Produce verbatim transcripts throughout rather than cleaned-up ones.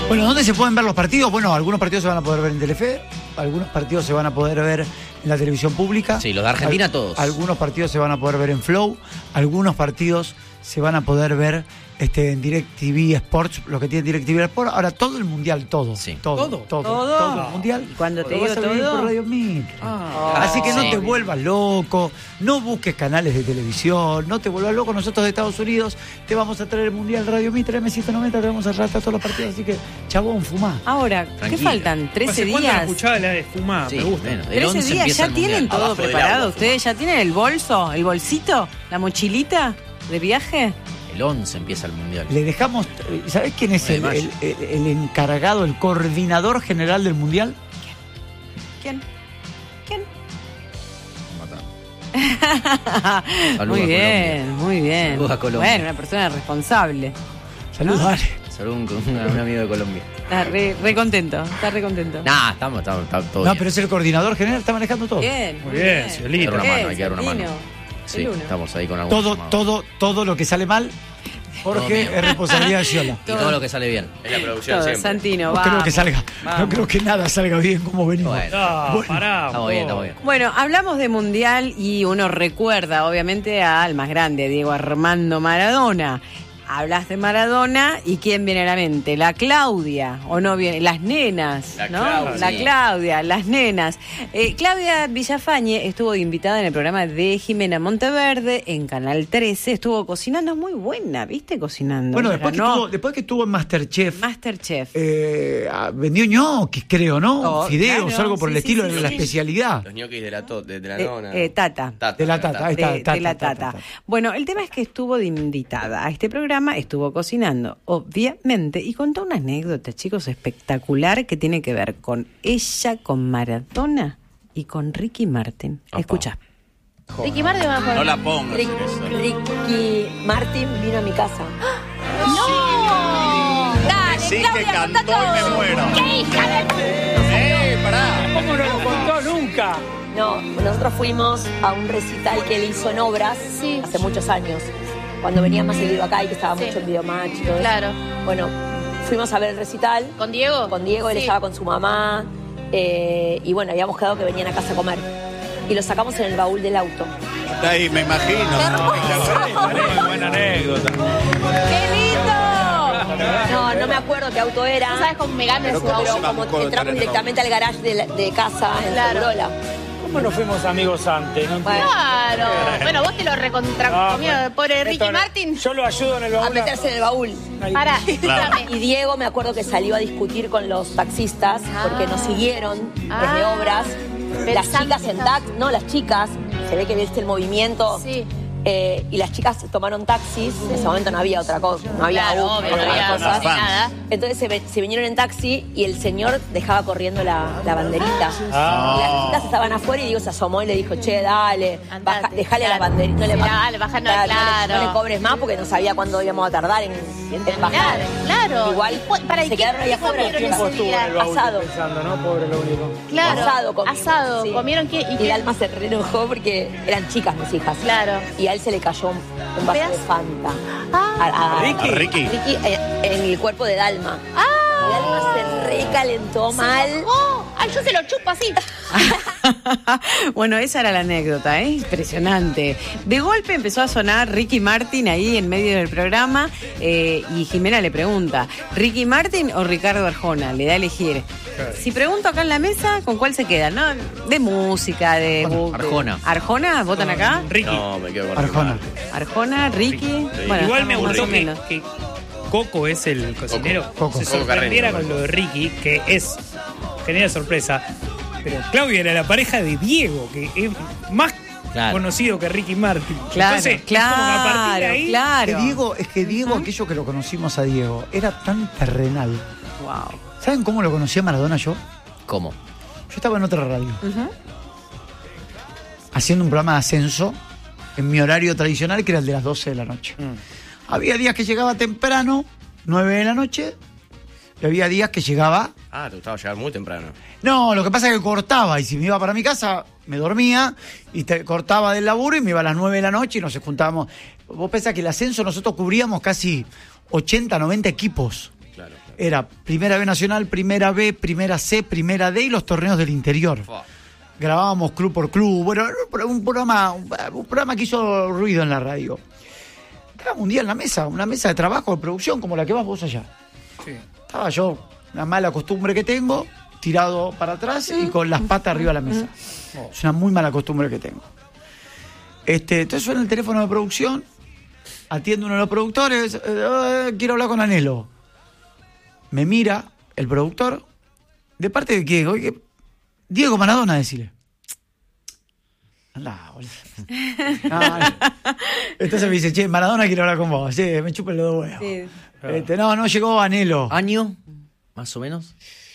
Bueno, ¿dónde se pueden ver los partidos? Bueno, algunos partidos se van a poder ver en Telefe, algunos partidos se van a poder ver en la televisión pública. Sí, los de Argentina Al, todos. Algunos partidos se van a poder ver en Flow, algunos partidos se van a poder ver este, en DirecTV Sports, lo que tiene DirecTV Sports. Ahora todo el mundial, todo. Sí. Todo, todo, todo, todo, todo el mundial. Y cuando te lo digo vas a vivir todo, por Radio Mitre. Ah. Así que no Sí. te vuelvas loco, no busques canales de televisión, no te vuelvas loco. Nosotros de Estados Unidos te vamos a traer el mundial Radio Mitre M ciento noventa, te vamos a tratar todos los partidos. Así que, chabón, fumá. Ahora, Tranquila. ¿qué faltan? ¿trece ¿Hace cuánto no días? escuchaba la de fumar? Sí, Me gusta. bueno, el ¿trece once días? empieza ¿Ya el tienen mundial. todo Abajo del preparado? agua, ¿Ustedes ya tienen el bolso, el bolsito, la mochilita de viaje? El once empieza el mundial. Le dejamos, ¿sabés quién es el, el, el, el encargado, el coordinador general del mundial? ¿Quién? ¿Quién? Saludos Muy a bien, Colombia. muy bien. Saludos a Colombia. Bueno, una persona responsable. Saludos, ¿No? Ale. Saludos a un, a un amigo de Colombia. Está re, re contento, está re contento. Nah, estamos, estamos, estamos todo No, bien. pero es el coordinador general, está manejando todo. Bien, Muy bien, Hay Ciolito. que dar una Bien, mano, hay que dar una mano. Ciolino. Sí, el uno. estamos ahí con algún Todo, llamado. todo, todo lo que sale mal, Todo Jorge, mío. es responsabilidad de Ciola. Y todo lo que sale bien. Es la producción Todo, siempre. Santino, No vamos. creo que salga, no vamos. creo que nada salga bien como venimos. Bueno, No, Bueno, pará. estamos bien, estamos bien. Bueno, hablamos de Mundial y uno recuerda, obviamente, al más grande, a Diego Armando Maradona. Hablas de Maradona y ¿quién viene a la mente? La Claudia, ¿o no viene? Las nenas, La ¿no? Claudia. La Sí. Claudia, las nenas. Eh, Claudia Villafañe estuvo invitada en el programa de Jimena Monteverde en Canal trece. Estuvo cocinando, muy buena, ¿viste? Cocinando. Bueno, después que, Ganó estuvo, después que estuvo en Masterchef, Masterchef. eh, ah, vendió ñoquis, creo, ¿no? Oh, Fideos, claro, algo por sí, el sí, estilo sí, de la sí. especialidad. Los ñoquis de la, to- de, de la Eh, nona. eh, Tata. De la Tata, ahí está. de, de la tata. Bueno, el tema es que estuvo de invitada a este programa, estuvo cocinando, obviamente, y contó una anécdota, chicos, espectacular que tiene que ver con ella, con Maradona y con Ricky Martin. Opa. Escucha. Ricky Martin va a No la pongas Rick- en eso. Ricky Martin vino a mi casa. ¡No! Dale, Sí, Claudia, que contá cantó y me todo. muero. ¡Qué hija de... ¡Eh, pará! ¿Cómo no lo contó nunca? No, nosotros fuimos a un recital que él hizo en Obras Sí. hace muchos años. Cuando venía más seguido acá y que estaba Sí. mucho en Videomatch y todo eso. Claro. Bueno, fuimos a ver el recital. ¿Con Diego? Con Diego, él Sí. estaba con su mamá. eh, y bueno, habíamos quedado que venían a casa a comer. Y lo sacamos en el baúl del auto. Ahí me imagino. Muy buena anécdota. ¡Qué lindo! No, no me acuerdo qué auto era. ¿No sabes cómo me gano Pero su ¿cómo auto? se Pero como buscó entramos tal el directamente al garage de, la- de casa en Claro. Segurola. ¿Cómo no fuimos amigos antes? No Bueno, Claro. Bueno, vos te lo recontra Ah, comió, bueno. pobre Ricky Esto no- Martin. Yo lo ayudo en el a baúl. meterse en el baúl. Ahí. Pará, Claro. escúchame. Y Diego me acuerdo que salió a discutir con los taxistas porque nos siguieron desde Ah. Obras. Las Pensando chicas que en estaba- taxi, no, las chicas, se ve que viste el movimiento. Sí. eh, y las chicas tomaron taxis, en ese momento no había otra cosa, no había Claro, Uber, obvio, no otras había cosas. ni nada. Entonces se, ve- se vinieron en taxi y el señor dejaba corriendo la, la banderita. Ah. Y las chicas estaban afuera y Diego se asomó y le dijo, che, dale, Andate, baja, dejale claro. la banderita. No le, Sí, ba- dale, baja, no, no le- claro. no le cobres más porque no sabía cuándo íbamos a tardar en, en bajar. Claro, claro. Igual Y cu- para, ¿y se qué- quedaron ahí qué afuera. comieron Tiempo ese estuvo en día? el baúl Asado. pensando, ¿no? Pobre lo único. Claro. Asado comimos. Asado. Sí. ¿Comieron qué? ¿Y Y qué? Dalma se re enojó porque eran chicas mis hijas. Claro. Y a él se le cayó un, un vaso de ¿Pedazo? Fanta. Ah. A, a- ¿A Ricky? a Ricky, eh, en el cuerpo de Dalma. Ah. Y Dalma se recalentó mal. Oh, ay, yo se lo chupo así. Bueno, esa era la anécdota, ¿eh? Impresionante. De golpe empezó a sonar Ricky Martin ahí en medio del programa eh, y Jimena le pregunta, ¿Ricky Martin o Ricardo Arjona? Le da a elegir. Si pregunto acá en la mesa, ¿con cuál se queda? ¿No? De música, de... bu- de- Arjona. ¿Arjona? ¿Votan acá? Ricky. No, me quedo con Arjona. Ricky Martin. Arjona, Ricky. Bueno, Igual me estamos más gustó o que, menos. que Coco es el cocinero. Coco. Se Coco sorprendiera Carreño. con lo de Ricky, que es genera sorpresa. Pero Claudia era la pareja de Diego, que es más Claro. conocido que Ricky Martin. Claro, Entonces, es claro, como que a partir de ahí, claro. Que Diego, es que Diego, aquello que lo conocimos a Diego, era tan terrenal. Wow. ¿Saben cómo lo conocía Maradona yo? ¿Cómo? Yo estaba en otra radio, Ujú. haciendo un programa de ascenso en mi horario tradicional, que era el de las doce de la noche. Mm. Había días que llegaba temprano, nueve de la noche, y había días que llegaba... Ah, te gustaba llegar muy temprano. No, lo que pasa es que cortaba, y si me iba para mi casa, me dormía, y te cortaba del laburo, y me iba a las nueve de la noche, y nos juntábamos. Vos pensás que el ascenso nosotros cubríamos casi ochenta, noventa equipos. Claro, claro. Era Primera B Nacional, Primera B, Primera C, Primera D y los torneos del interior. Fua. Grabábamos club por club. Bueno, un programa, un programa que hizo ruido en la radio. Estábamos un día en la mesa, una mesa de trabajo, de producción, como la que vas vos allá. Sí. Estaba yo, una mala costumbre que tengo, tirado para atrás y con las patas arriba de la mesa. Es una muy mala costumbre que tengo. Este, entonces suena el teléfono de producción, atiende uno de los productores, eh, eh, quiero hablar con Anhelo. Me mira el productor, ¿de parte de quién? Oye, Diego Maradona, decirle. Andá, boludo. No, no. Entonces me dice, che, Maradona quiere hablar con vos. Sí, me chupa los dos huevos. Sí. Este, no, no llegó Anhelo. ¿Año? Más o menos.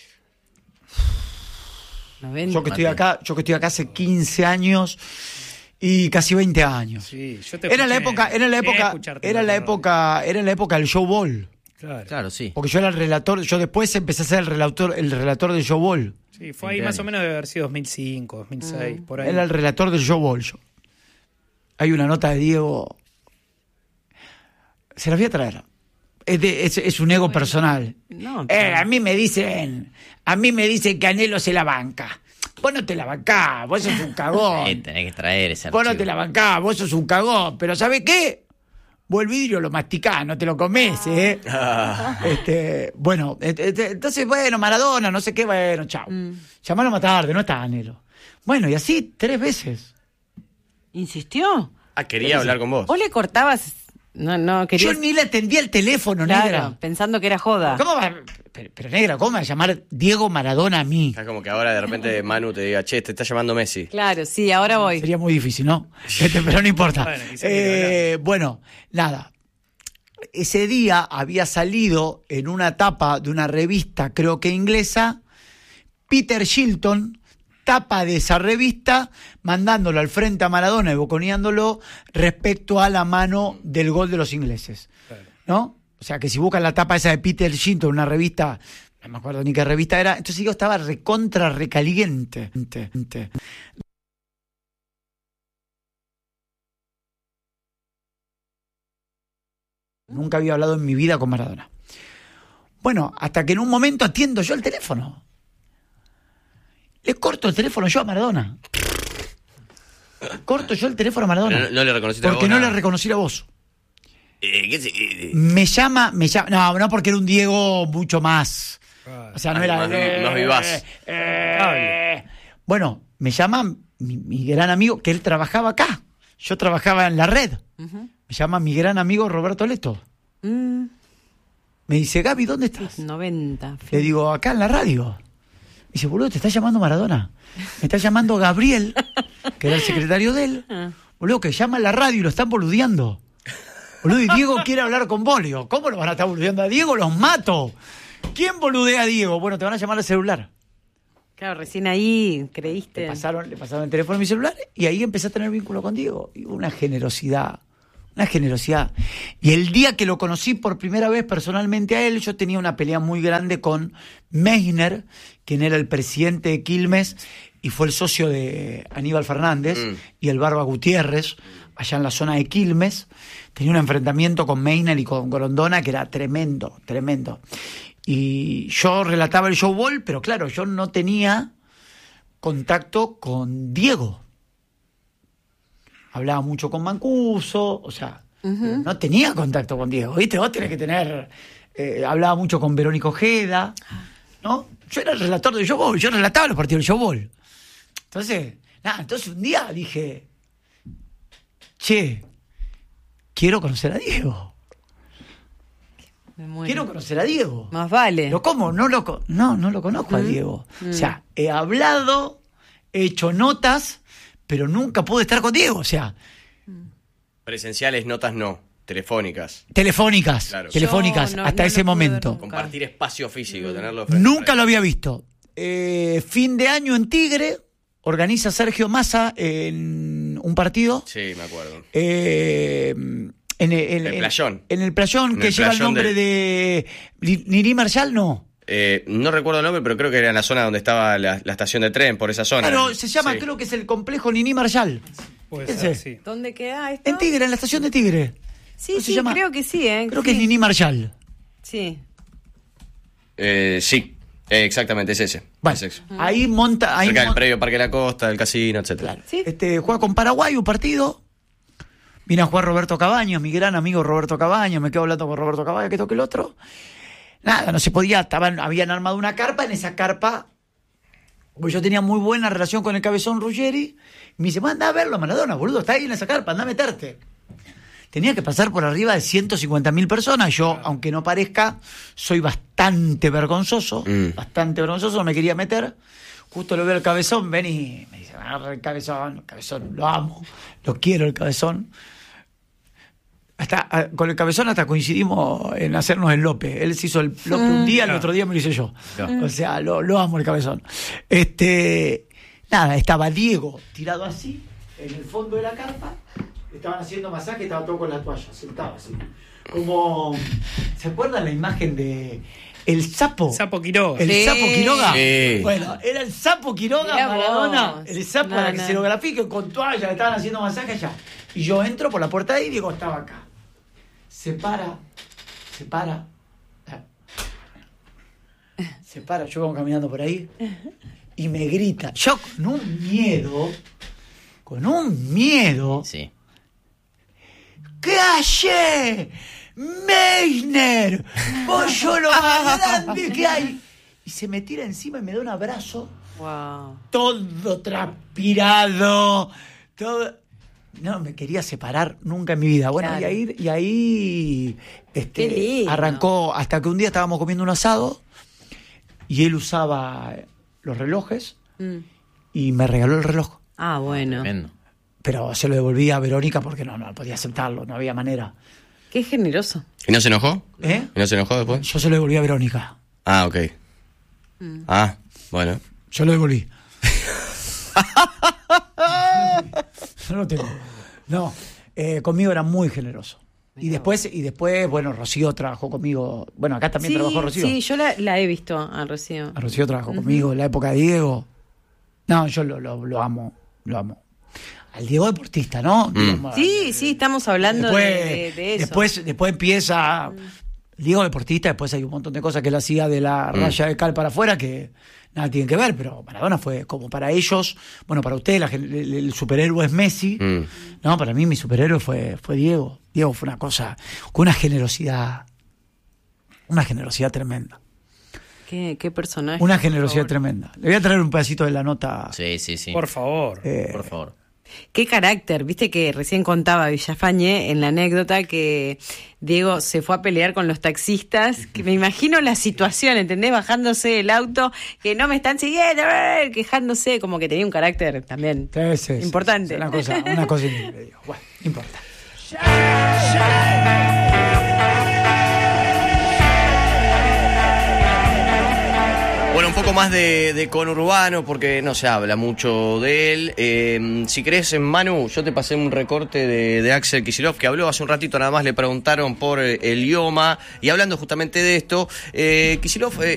noventa. Yo que estoy acá, yo que estoy acá hace quince años y casi veinte años. Sí, yo te Era la escuché. época, era la Llegué a época, escucharte era en la radio. época, era la época del show ball. Claro. Claro, sí. Porque yo era el relator, yo después empecé a ser el relator, el relator del show ball. Sí, fue ahí veinte más o años. menos de haber sido dos mil cinco, dos mil seis, por ahí. Era el relator del show ball. Yo. Hay una nota de Diego. Se la voy a traer. Es, de- es, es un ego personal. No, Eh, pero- a mí me dicen, a mí me dicen que Anhelo se la banca. Vos no te la bancás, vos sos un cagón. Eh, tenés que traer ese Vos no archivo. te la bancás, vos sos un cagón. Pero ¿sabés qué? Vos el vidrio lo masticás, no te lo comés, ¿eh? este, bueno, et- et- entonces, bueno, Maradona, no sé qué, bueno, chao. Llamalo más tarde, no está Anhelo. Bueno, y así tres veces. ¿Insistió? Ah, quería hablar con vos. ¿Vos le cortabas? No, no, querías... Yo ni le atendía el teléfono, Claro, negra. pensando que era joda. ¿Cómo va? Pero, pero, negra, ¿cómo va a llamar Diego Maradona a mí? Es como que ahora de repente Manu te diga, che, te está llamando Messi. Claro, sí, ahora voy. Sería muy difícil, ¿no? Este, pero no importa. Bueno, quizá quiere Eh, bueno, nada. Ese día había salido en una tapa de una revista, creo que inglesa, Peter Shilton, tapa de esa revista, mandándolo al frente a Maradona y boconeándolo respecto a la mano del gol de los ingleses. Claro. ¿No? O sea, que si buscan la tapa esa de Peter Shilton, una revista, no me acuerdo ni qué revista era, entonces yo estaba recontra recaliente. Nunca había hablado en mi vida con Maradona. Bueno, hasta que en un momento atiendo yo el teléfono. Le corto el teléfono yo a Maradona. Corto yo el teléfono a Maradona. Pero no, no le reconociste Porque la no voz, le nada. reconocí la voz. Eh, ¿qué se- eh, eh, Me llama, me llama. No, no porque era un Diego mucho más. Claro. O sea, no Ah, era. más vi- más vivaz. eh, bueno, me llama mi, mi gran amigo, que él trabajaba acá. Yo trabajaba en la red. Ujú. Me llama mi gran amigo Roberto Leto. Mm, Me dice, Gaby, ¿dónde estás? noventa. Le digo, acá en la radio. Me dice, boludo, te está llamando Maradona. Me está llamando Gabriel, que era el secretario de él. Boludo, que llama a la radio y lo están boludeando. Boludo, y Diego quiere hablar con vos. Le digo, ¿cómo lo van a estar boludeando a Diego? Los mato. ¿Quién boludea a Diego? Bueno, te van a llamar al celular. Claro, recién ahí Le creíste. pasaron, le pasaron el teléfono a mi celular y ahí empecé a tener vínculo con Diego. Y una generosidad, una generosidad. Y el día que lo conocí por primera vez personalmente a él, yo tenía una pelea muy grande con Meissner, quien era el presidente de Quilmes y fue el socio de Aníbal Fernández Mm. y el Barba Gutiérrez, allá en la zona de Quilmes. Tenía un enfrentamiento con Meissner y con Grondona que era tremendo, tremendo. Y yo relataba el show ball, pero claro, yo no tenía contacto con Diego. Hablaba mucho con Mancuso, o sea, no tenía contacto con Diego, ¿viste? Vos tenés que tener... eh, hablaba mucho con Verónica Ojeda, ¿no? Yo era el relator del show ball, yo relataba los partidos del show ball. Entonces, nada, entonces un día dije, che, quiero conocer a Diego. Me muero. Quiero conocer a Diego. Más vale. ¿Lo cómo? No lo co- no, no lo conozco a Diego. O sea, he hablado, he hecho notas, pero nunca pude estar con Diego. O sea, Presenciales, notas no. Telefónicas. telefónicas, Claro. telefónicas, Yo no- hasta no ese lo pude ver momento. nunca. Compartir espacio físico, tenerlo frente Nunca a- lo había visto. Eh, fin de año en Tigre, organiza Sergio Massa en un partido. Sí, me acuerdo. Eh, en, en- El en- playón. En el playón En que el lleva el playón nombre de, de Niri Marshall, no. Eh, no recuerdo el nombre, pero creo que era en la zona donde estaba la, la estación de tren, por esa zona. Claro, se llama, Sí. creo que es el complejo Nini Marshall. Puede Fíjense. ser, sí. ¿Dónde queda esto? En Tigre, en la estación de Tigre. Sí, ¿Cómo se sí, llama? creo que sí, ¿eh? Creo Sí. que es Nini Marshall. Sí. Eh, sí, eh, exactamente, es ese. Bueno, es ese. ahí monta... Ahí Cerca del mon- predio Parque La Costa, del casino, etcétera. Sí. Este, juega con Paraguay un partido. Vine a jugar Roberto Cabaños, mi gran amigo Roberto Cabaños. Me quedo hablando con Roberto Cabaños, que toque el otro. Nada, no se podía. Estaban, habían armado una carpa. En esa carpa, pues yo tenía muy buena relación con el Cabezón Ruggeri. Me dice, anda a verlo, Maradona, boludo. Está ahí en esa carpa, anda a meterte. Tenía que pasar por arriba de ciento cincuenta mil personas. Yo, aunque no parezca, soy bastante vergonzoso. Mm. Bastante vergonzoso, no me quería meter. Justo lo veo el Cabezón, ven y me dice, agarra el Cabezón, el Cabezón, lo amo, lo quiero el Cabezón. Hasta, a- con el Cabezón hasta coincidimos en hacernos el Lope. Él se hizo el Lope un día, el otro día me lo hice yo. Claro. O sea, lo, lo amo el Cabezón. Este, nada, estaba Diego tirado así, en el fondo de la carpa. Estaban haciendo masaje, estaba todo con la toalla, sentado así. Como, ¿se acuerdan la imagen de el sapo? Sapo Quiroga. El Sí. sapo Quiroga. Sí. Bueno, era el sapo Quiroga, Mirá Maradona. vos. El sapo No, para que no. se lo grafique con toalla, le estaban haciendo masaje allá. Y yo entro por la puerta de ahí y Diego estaba acá. Se para, se para. Se para, yo vengo caminando por ahí y me grita. Yo con un miedo, con un miedo. Sí. ¡Calle! ¡Meissner! ¡Pollo lo más grande que hay! Y se me tira encima y me da un abrazo. Wow. Todo transpirado. Todo. No me quería separar nunca en mi vida. Bueno, Claro. y ahí, y ahí este, Qué lindo. arrancó hasta que un día estábamos comiendo un asado y él usaba los relojes Mm. y me regaló el reloj. Ah, bueno. Tremendo. Pero se lo devolví a Verónica porque no, no podía aceptarlo, no había manera. Qué generoso. ¿Y no se enojó? ¿Eh? ¿Y no se enojó después? Yo se lo devolví a Verónica. Ah, ok. Mm. Ah, bueno. Yo lo devolví. Yo no tengo. No, eh, conmigo era muy generoso. Y después, y después, bueno, Rocío trabajó conmigo. Bueno, acá también Sí, trabajó Rocío. sí, yo la, la he visto a Rocío. A Rocío trabajó conmigo en la época de Diego. No, yo lo, lo, lo amo, lo amo. Al Diego deportista, ¿no? Digamos, Sí, sí, estamos hablando después, de, de- de eso. Después, después empieza. Diego deportista, después hay un montón de cosas que él hacía de la raya de cal para afuera que nada tienen que ver, pero Maradona fue como para ellos, bueno, para ustedes la gen- el, el superhéroe es Messi, Mm. no, para mí mi superhéroe fue, fue Diego. Diego fue una cosa, con una generosidad, una generosidad tremenda, ¿Qué, qué personaje? una por generosidad favor. tremenda. Le voy a traer un pedacito de la nota. Sí, sí, sí. Por favor. eh, Por favor. Qué carácter, viste que recién contaba Villafañe en la anécdota que Diego se fue a pelear con los taxistas, que me imagino la situación, ¿entendés? Bajándose del auto, que no me están siguiendo, eh, quejándose, como que tenía un carácter también Sí, sí, sí, importante. sí, una cosa, una cosa increíble, Diego. Bueno, no importa. Bueno, un poco más de, de conurbano, porque no se habla mucho de él. Eh, si querés, Manu, yo te pasé un recorte de, de Axel Kicillof, que habló hace un ratito, nada más le preguntaron por eh, el idioma, y hablando justamente de esto, eh, Kicillof... Eh,